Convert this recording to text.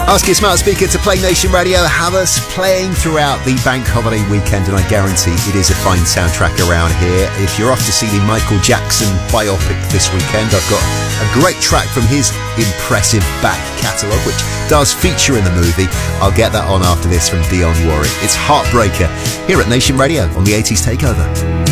Ask your smart speaker to play Nation Radio. Have us playing throughout the bank holiday weekend, and I guarantee it is a fine soundtrack around here. If you're off to see the Michael Jackson biopic this weekend, I've got a great track from his impressive back catalogue, which does feature in the movie. I'll get that on after this from Dionne Warwick. It's Heartbreaker here at Nation Radio on the 80s Takeover.